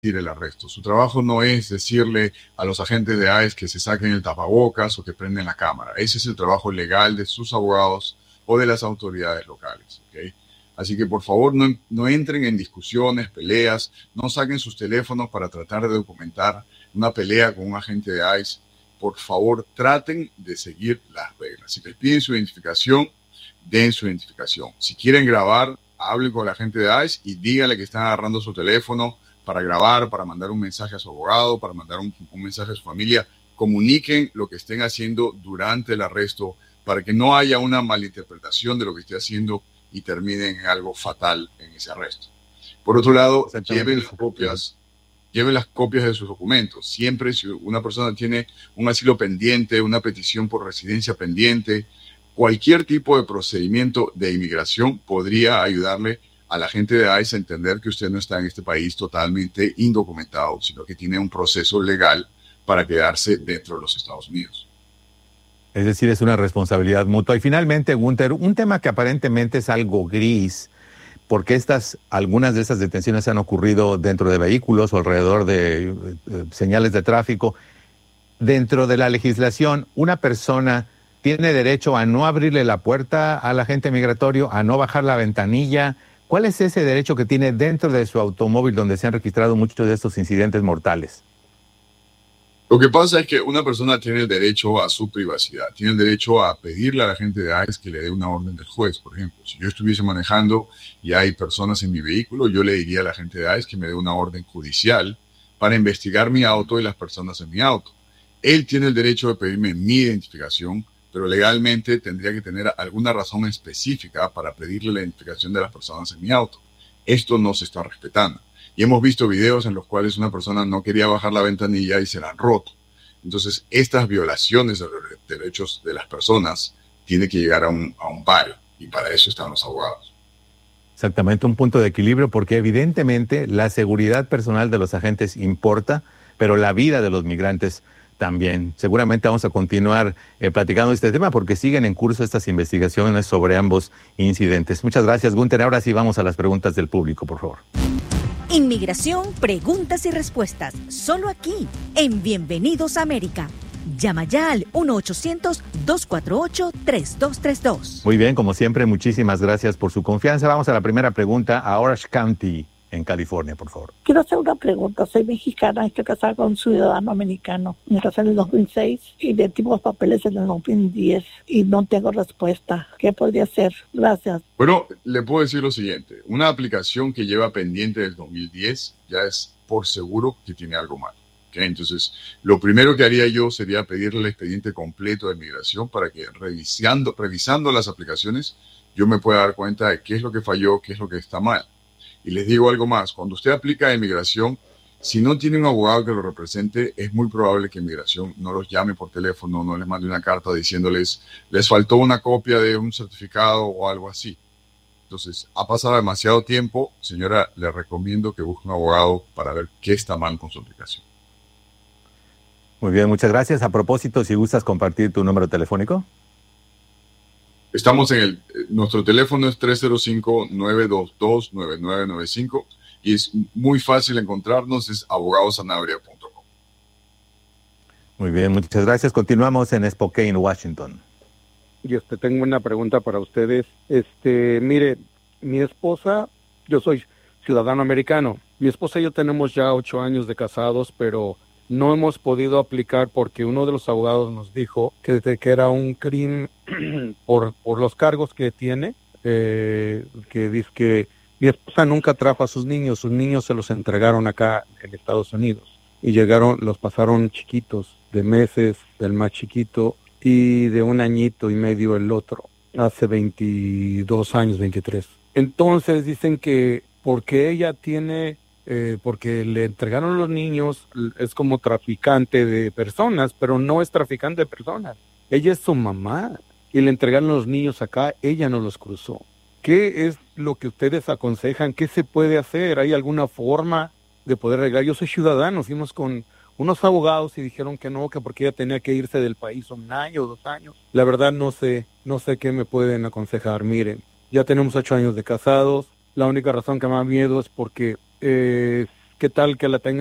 el arresto. Su trabajo no es decirle a los agentes de ICE que se saquen el tapabocas o que prenden la cámara. Ese es el trabajo legal de sus abogados o de las autoridades locales. ¿Okay? Así que por favor no entren en discusiones, peleas, no saquen sus teléfonos para tratar de documentar una pelea con un agente de ICE. Por favor, traten de seguir las reglas. Si les piden su identificación, den su identificación. Si quieren grabar, hablen con la gente de ICE y díganle que están agarrando su teléfono para grabar, para mandar un mensaje a su abogado, para mandar un mensaje a su familia. Comuniquen lo que estén haciendo durante el arresto para que no haya una malinterpretación de lo que esté haciendo y terminen en algo fatal en ese arresto. Por otro lado, lleven las copias de sus documentos. Siempre si una persona tiene un asilo pendiente, una petición por residencia pendiente, cualquier tipo de procedimiento de inmigración podría ayudarle a la gente de ICE a entender que usted no está en este país totalmente indocumentado, sino que tiene un proceso legal para quedarse dentro de los Estados Unidos. Es decir, es una responsabilidad mutua. Y finalmente, Gunther, un tema que aparentemente es algo gris, porque algunas de esas detenciones han ocurrido dentro de vehículos o alrededor de señales de tráfico. Dentro de la legislación, una persona tiene derecho a no abrirle la puerta al agente migratorio, a no bajar la ventanilla. ¿Cuál es ese derecho que tiene dentro de su automóvil donde se han registrado muchos de estos incidentes mortales? Lo que pasa es que una persona tiene el derecho a su privacidad, tiene el derecho a pedirle a la gente de ICE que le dé una orden del juez, por ejemplo. Si yo estuviese manejando y hay personas en mi vehículo, yo le diría a la gente de ICE que me dé una orden judicial para investigar mi auto y las personas en mi auto. Él tiene el derecho de pedirme mi identificación, pero legalmente tendría que tener alguna razón específica para pedirle la identificación de las personas en mi auto. Esto no se está respetando. Y hemos visto videos en los cuales una persona no quería bajar la ventanilla y se la han roto. Entonces, estas violaciones de los derechos de las personas tienen que llegar a un paro. Y para eso están los abogados. Exactamente, un punto de equilibrio, porque evidentemente la seguridad personal de los agentes importa, pero la vida de los migrantes también. Seguramente vamos a continuar platicando este tema porque siguen en curso estas investigaciones sobre ambos incidentes. Muchas gracias, Gunther. Ahora sí vamos a las preguntas del público, por favor. Inmigración, preguntas y respuestas, solo aquí, en Bienvenidos a América. Llama ya al 1-800-248-3232. Muy bien, como siempre, muchísimas gracias por su confianza. Vamos a la primera pregunta a Orange County, en California, por favor. Quiero hacer una pregunta. Soy mexicana, estoy casada con un ciudadano americano. Me casé en el 2006 y le dimos papeles en el 2010 y no tengo respuesta. ¿Qué podría hacer? Gracias. Bueno, le puedo decir lo siguiente. Una aplicación que lleva pendiente del 2010 ya es por seguro que tiene algo mal. ¿Okay? Entonces, lo primero que haría yo sería pedirle el expediente completo de migración para que revisando las aplicaciones yo me pueda dar cuenta de qué es lo que falló, qué es lo que está mal. Y les digo algo más, cuando usted aplica a inmigración, si no tiene un abogado que lo represente, es muy probable que inmigración no los llame por teléfono, no les mande una carta diciéndoles, les faltó una copia de un certificado o algo así. Entonces, ha pasado demasiado tiempo, señora, le recomiendo que busque un abogado para ver qué está mal con su aplicación. Muy bien, muchas gracias. A propósito, si gustas compartir tu número telefónico. Estamos nuestro teléfono es 305-922-9995 y es muy fácil encontrarnos, es abogadosanabria.com. Muy bien, muchas gracias. Continuamos en Spokane, Washington. Yo tengo una pregunta para ustedes. Mire, mi esposa, yo soy ciudadano americano. Mi esposa y yo tenemos ya 8 años de casados, pero no hemos podido aplicar porque uno de los abogados nos dijo que era un crimen por los cargos que tiene, que dice que mi esposa nunca trajo a sus niños se los entregaron acá en Estados Unidos y los pasaron chiquitos, de meses, del más chiquito, y de 1 añito y medio el otro, hace 22 años, 23. Entonces dicen que porque ella tiene... porque le entregaron los niños, es como traficante de personas, pero no es traficante de personas. Ella es su mamá y le entregaron los niños acá, ella no los cruzó. ¿Qué es lo que ustedes aconsejan? ¿Qué se puede hacer? ¿Hay alguna forma de poder arreglar? Yo soy ciudadano, fuimos con unos abogados y dijeron que no, que porque ella tenía que irse del país 1 año o 2 años. La verdad no sé qué me pueden aconsejar. Miren, ya tenemos 8 años de casados, la única razón que me da miedo es porque ¿Qué tal que la tenga